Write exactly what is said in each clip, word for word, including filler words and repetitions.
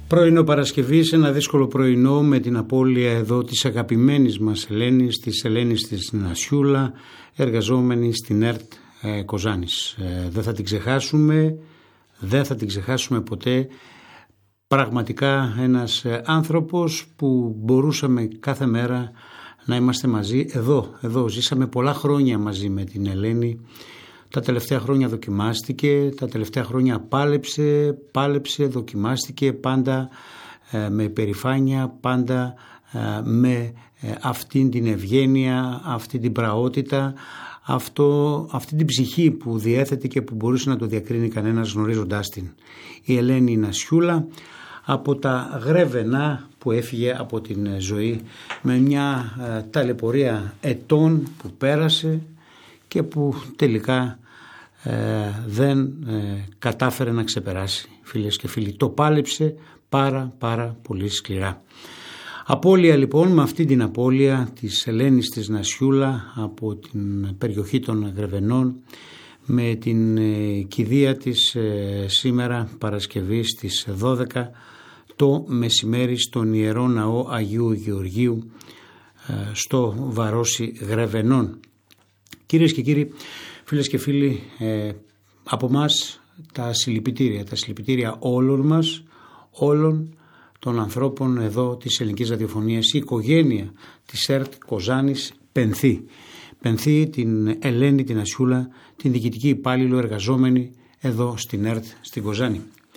Πρωινό Παρασκευής, ένα δύσκολο πρωινό με την απώλεια εδώ της αγαπημένης μας Ελένης, της Ελένης της Νασιούλα, εργαζόμενη στην ΕΡΤ ε, Κοζάνης. Ε, δεν θα την ξεχάσουμε, δεν θα την ξεχάσουμε ποτέ. Πραγματικά ένας ε, άνθρωπος που μπορούσαμε κάθε μέρα να είμαστε μαζί εδώ, εδώ. Ζήσαμε πολλά χρόνια μαζί με την Ελένη. Τα τελευταία χρόνια δοκιμάστηκε, τα τελευταία χρόνια πάλεψε, πάλεψε, δοκιμάστηκε πάντα ε, με υπερηφάνεια, πάντα ε, με ε, αυτήν την ευγένεια, αυτή την πραότητα, αυτό, αυτή την ψυχή που διέθετε και που μπορούσε να το διακρίνει κανένας γνωρίζοντάς την. Η Ελένη Νασιούλα από τα Γρεβενά που έφυγε από την ζωή με μια ε, ταλαιπωρία ετών που πέρασε και που τελικά ε, δεν ε, κατάφερε να ξεπεράσει, φίλες και φίλοι. Το πάλεψε πάρα πάρα πολύ σκληρά. Απώλεια λοιπόν, με αυτή την απώλεια της Ελένης της Νασιούλα από την περιοχή των Γρεβενών, με την ε, κηδεία της ε, σήμερα Παρασκευή στις δώδεκα το μεσημέρι στον Ιερό Ναό Αγίου Γεωργίου ε, στο Βαρόσι Γρεβενών. Κυρίες και κύριοι, φίλες και φίλοι, ε, από μας τα συλληπιτήρια, τα συλληπιτήρια όλων μας, όλων των ανθρώπων εδώ της ελληνικής ραδιοφωνίας. Η οικογένεια της ΕΡΤ Κοζάνης πενθεί. Πενθεί την Ελένη την Νασιούλα, την διοικητική υπάλληλο εργαζόμενη εδώ στην ΕΡΤ στην Κοζάνη.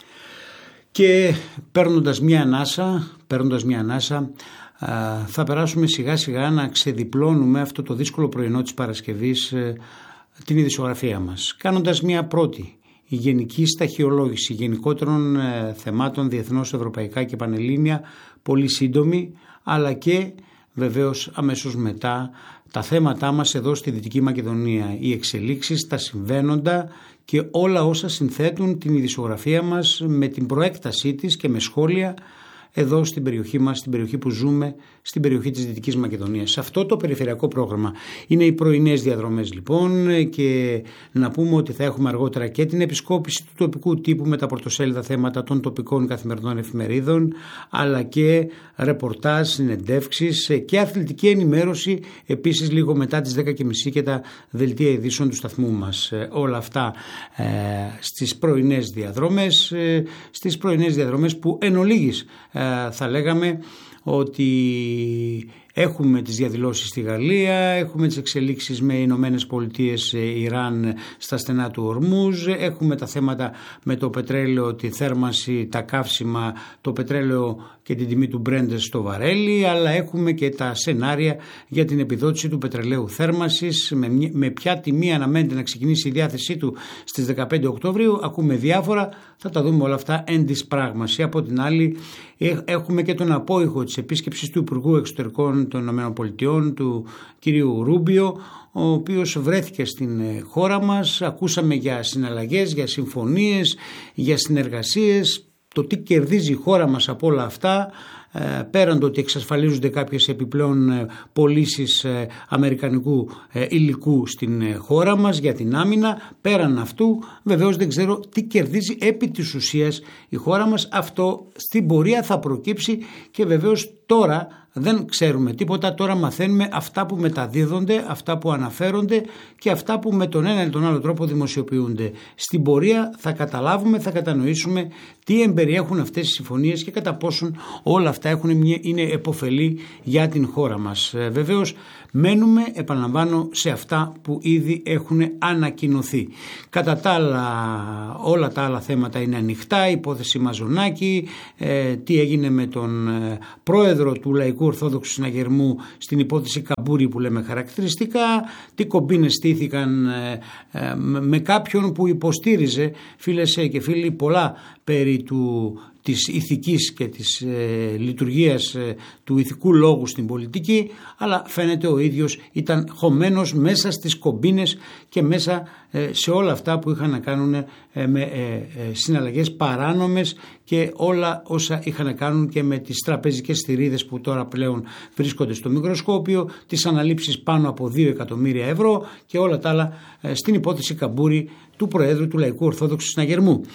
Και παίρνοντας μια ανάσα, παίρνοντας μια ανάσα, θα περάσουμε σιγά σιγά να ξεδιπλώνουμε αυτό το δύσκολο πρωινό της Παρασκευής την ειδησιογραφία μας, κάνοντας μια πρώτη η γενική σταχυολόγηση γενικότερων θεμάτων διεθνώς, ευρωπαϊκά και πανελλήνια, πολύ σύντομη, αλλά και βεβαίως αμέσως μετά τα θέματά μας εδώ στη Δυτική Μακεδονία, οι εξελίξεις, τα συμβαίνοντα και όλα όσα συνθέτουν την ειδησιογραφία μας με την προέκτασή της και με σχόλια εδώ στην περιοχή μας, στην περιοχή που ζούμε, στην περιοχή της Δυτικής Μακεδονίας. Σε αυτό το περιφερειακό πρόγραμμα είναι οι πρωινές διαδρομές λοιπόν, και να πούμε ότι θα έχουμε αργότερα και την επισκόπηση του τοπικού τύπου με τα πρωτοσέλιδα θέματα των τοπικών καθημερινών εφημερίδων, αλλά και ρεπορτάζ, συνεντεύξεις και αθλητική ενημέρωση επίσης λίγο μετά τις δέκα και μισή και τα δελτία ειδήσεων του σταθμού μας. Όλα αυτά ε, στις πρωινές διαδρομές, ε, στις πρωινές διαδρομές που εν ολίγης ε, θα λέγαμε ότι έχουμε τις διαδηλώσεις στη Γαλλία, έχουμε τις εξελίξεις με Ηνωμένες Πολιτείες, Ιράν στα στενά του Ορμούζ, έχουμε τα θέματα με το πετρέλαιο, τη θέρμανση, τα καύσιμα, το πετρέλαιο και την τιμή του Μπρέντ στο βαρέλι, αλλά έχουμε και τα σενάρια για την επιδότηση του πετρελαίου θέρμανσης, με, με ποια τιμή αναμένεται να ξεκινήσει η διάθεσή του στις δεκαπέντε Οκτωβρίου. Ακούμε διάφορα, θα τα δούμε όλα αυτά εν της πράγμαση. Από την άλλη έχουμε και τον απόϊχο της επίσκεψης του Υπουργού Εξωτερικών των ΗΠΑ, του κυρίου Ρούμπιο, ο οποίος βρέθηκε στην χώρα μας. Ακούσαμε για συναλλαγές, για συμφωνίες, για συνεργασίες, το τι κερδίζει η χώρα μας από όλα αυτά, πέραν το ότι εξασφαλίζονται κάποιες επιπλέον πωλήσεις αμερικανικού υλικού στην χώρα μας για την άμυνα. Πέραν αυτού βεβαίως δεν ξέρω τι κερδίζει επί της ουσίας η χώρα μας. Αυτό στην πορεία θα προκύψει και βεβαίως τώρα δεν ξέρουμε τίποτα. Τώρα μαθαίνουμε αυτά που μεταδίδονται, αυτά που αναφέρονται και αυτά που με τον ένα ή τον άλλο τρόπο δημοσιοποιούνται. Στην πορεία θα καταλάβουμε, θα κατανοήσουμε τι εμπεριέχουν αυτές οι συμφωνίες και κατά πόσον όλα αυτά έχουν, είναι επωφελή για την χώρα μας. Βεβαίως μένουμε, επαναλαμβάνω, σε αυτά που ήδη έχουν ανακοινωθεί. Κατά τα άλλα, όλα τα άλλα θέματα είναι ανοιχτά, υπόθεση Μαζονάκη, ε, τι έγινε με τον ε, πρόεδρο του Λαϊκού Ορθόδοξου Συναγερμού στην υπόθεση Καμπούρη που λέμε χαρακτηριστικά, τι κομπίνες στήθηκαν ε, ε, με κάποιον που υποστήριζε, φίλες και φίλοι, πολλά περί του της ηθικής και της ε, λειτουργίας ε, του ηθικού λόγου στην πολιτική, αλλά φαίνεται ο ίδιος ήταν χωμένος μέσα στις κομπίνες και μέσα ε, σε όλα αυτά που είχαν να κάνουν ε, με ε, ε, συναλλαγές παράνομες και όλα όσα είχαν να κάνουν και με τις τραπεζικές θηρίδες που τώρα πλέον βρίσκονται στο μικροσκόπιο, τις αναλήψεις πάνω από δύο εκατομμύρια ευρώ και όλα τα άλλα ε, στην υπόθεση Καμπούρη του Προέδρου του Λαϊκού Ορθόδοξου Συναγερμού.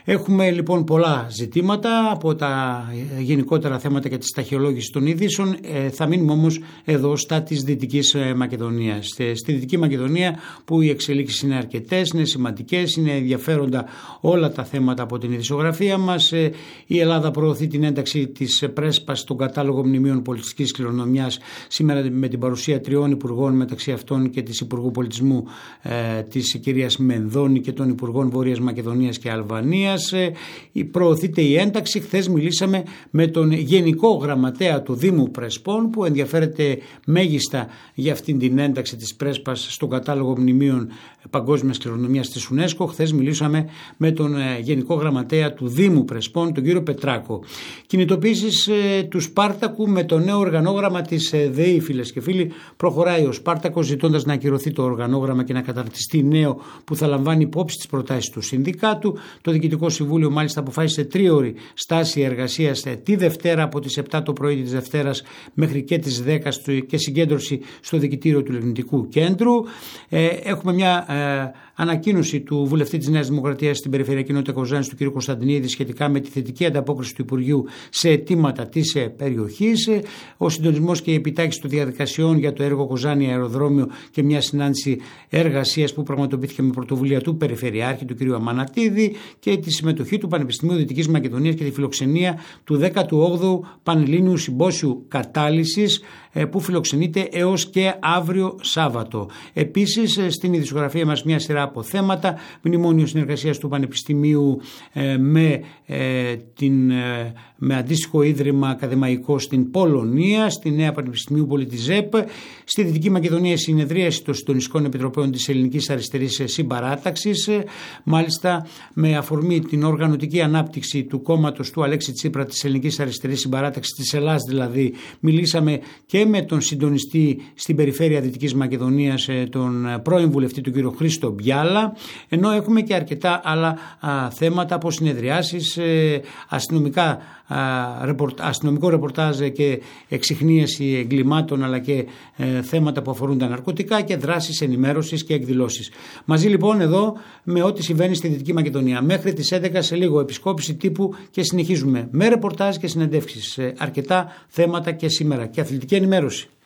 Έχουμε λοιπόν πολλά ζητήματα από τα γενικότερα θέματα και τη ταχυολόγηση των ειδήσεων. Ε, θα μείνουμε όμως εδώ στα της Δυτικής Μακεδονίας. Στη Δυτική Μακεδονία που οι εξελίξεις είναι αρκετές, είναι σημαντικές, είναι ενδιαφέροντα όλα τα θέματα από την ειδησιογραφία μας. Ε, η Ελλάδα προωθεί την ένταξη της Πρέσπας στον κατάλογο μνημείων πολιτιστικής κληρονομιάς σήμερα με την παρουσία τριών υπουργών, μεταξύ αυτών και της Υπουργού Πολιτισμού ε, της κυρίας Μενδώνη και των Υπουργών Βόρειας Μακεδονίας και Αλβανίας. Ε, προωθείται η ένταξη. Χθες μιλήσαμε με τον Γενικό Γραμματέα του Δήμου Πρεσπών που ενδιαφέρεται μέγιστα για αυτήν την ένταξη της Πρέσπας στον κατάλογο μνημείων παγκόσμιας κληρονομιάς της UNESCO. Χθες μιλήσαμε με τον Γενικό Γραμματέα του Δήμου Πρεσπών, τον κύριο Πετράκο. Κινητοποίησεις ε, του Σπάρτακου με το νέο οργανόγραμμα της ε, ΔΕΗ, φίλες και φίλοι. Προχωράει ο Σπάρτακος ζητώντας να ακυρωθεί το οργανόγραμμα και να καταρτιστεί νέο που θα λαμβάνει υπόψη τις προτάσεις του συνδικάτου. Το Διοικητικό Συμβούλιο μάλιστα αποφάσισε τρίωρη στάση εργασίας τη Δευτέρα από τις επτά το πρωί της Δευτέρας μέχρι και τις δέκα και συγκέντρωση στο Διοικητήριο του Ερευνητικού Κέντρου. Ε, έχουμε μια ε, ανακοίνωση του βουλευτή της Νέας Δημοκρατίας στην Περιφερειακή Κοινότητα Κοζάνης του κ. Κωνσταντινίδη σχετικά με τη θετική ανταπόκριση του Υπουργείου σε αιτήματα της ε, περιοχής. Ε, ο συντονισμός και η επιτάχυνση των διαδικασιών για το έργο Κοζάνη Αεροδρόμιο και μια συνάντηση εργασίας που πραγματοποιήθηκε με πρωτοβουλία του Περιφερειάρχη του κ. Αμανατίδη και τη συμμετοχή του Πανεπιστημίου Δυτικής Μακεδονίας και τη φιλοξενία του δέκατου όγδοου Πανελλήνιου Συμπόσιου Κατάλυσης που φιλοξενείται έως και αύριο Σάββατο. Επίσης στην ειδησιογραφία μας μια σειρά από θέματα, μνημόνιο συνεργασίας του Πανεπιστημίου ε, με, ε, την, ε, με αντίστοιχο ίδρυμα ακαδημαϊκό στην Πολωνία, στη Νέα Πανεπιστημίου Πολιτιζέπ, στη Δυτική Μακεδονία η συνεδρίαση των συντονιστικών επιτροπών της Ελληνικής Αριστερής Συμπαράταξης, ε, μάλιστα με αφορμή την οργανωτική ανάπτυξη του κόμματος του Αλέξη Τσίπρα της Ελληνικής Αριστερής Συμπαράταξης της Ελλάδας δηλαδή, μιλήσαμε και με τον συντονιστή στην περιφέρεια Δυτικής Μακεδονίας, τον πρώην βουλευτή του κ. Χρήστο Μπιάλα, ενώ έχουμε και αρκετά άλλα α, θέματα από συνεδριάσεις, ε, αστυνομικά, α, ρεπορτ, αστυνομικό ρεπορτάζ και εξιχνίαση εγκλημάτων, αλλά και ε, θέματα που αφορούν τα ναρκωτικά και δράσεις ενημέρωσης και εκδηλώσεις. Μαζί λοιπόν εδώ με ό,τι συμβαίνει στη Δυτική Μακεδονία. Μέχρι τις έντεκα σε λίγο επισκόπηση τύπου και συνεχίζουμε με ρεπορτάζ και συνεντεύξεις. Ε, αρκετά θέματα και σήμερα και αθλητική ενημέρωση.